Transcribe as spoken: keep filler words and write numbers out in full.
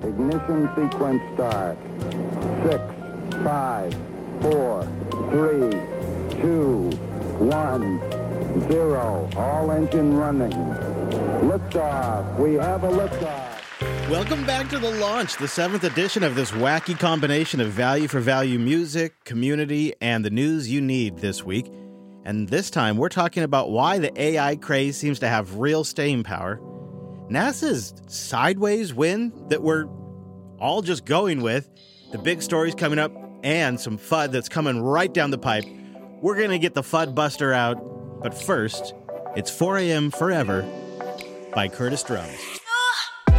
Ignition sequence start. Six, five, four, three, two, one, zero. All engine running. Liftoff. We have a liftoff. Welcome back to The Launch, the seventh edition of this wacky combination of value-for-value music, community, and the news you need this week. And this time, we're talking about why the A I craze seems to have real staying power, NASA's sideways win that we're all just going with, the big stories coming up, and some F U D that's coming right down the pipe. We're going to get the F U D buster out, but first, it's four a.m. Forever by Curtis Drums.